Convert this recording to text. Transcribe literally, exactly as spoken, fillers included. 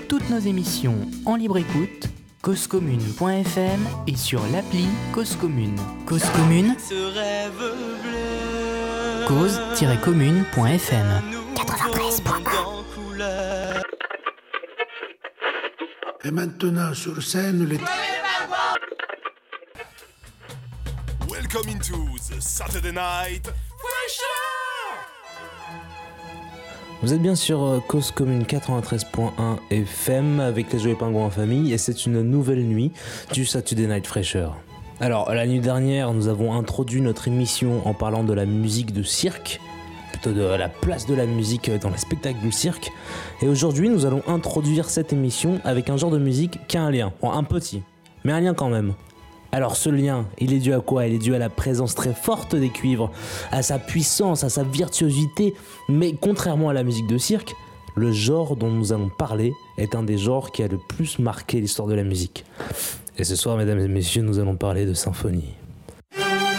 toutes nos émissions en libre écoute, cause commune point f m et sur l'appli Cause Commune. Cause Commune, cause tiret commune point f m. quatre-vingt-treize point un. Et maintenant sur scène les... Welcome into the Saturday Night Fresher. Vous êtes bien sur euh, Cause Commune quatre-vingt-treize point un F M avec les Joyeux Pingouins en famille et c'est une nouvelle nuit du Saturday Night Fresher. Alors la nuit dernière nous avons introduit notre émission en parlant de la musique de cirque, plutôt de la place de la musique dans les spectacles du cirque, et aujourd'hui nous allons introduire cette émission avec un genre de musique qui a un lien, bon, un petit, mais un lien quand même. Alors ce lien, il est dû à quoi ? Il est dû à la présence très forte des cuivres, à sa puissance, à sa virtuosité, mais contrairement à la musique de cirque, le genre dont nous allons parler est un des genres qui a le plus marqué l'histoire de la musique. Et ce soir, mesdames et messieurs, nous allons parler de symphonie.